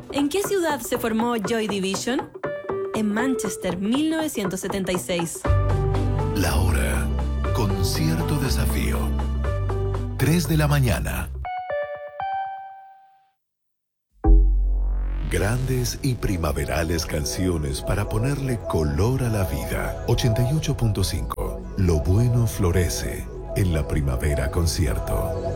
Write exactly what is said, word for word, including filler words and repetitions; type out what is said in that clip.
¿En qué ciudad se formó Joy Division? En Manchester, mil novecientos setenta y seis. La hora. Concierto Desafío. tres de la mañana. Grandes y primaverales canciones para ponerle color a la vida. ochenta y ocho punto cinco. Lo bueno florece en la Primavera Concierto.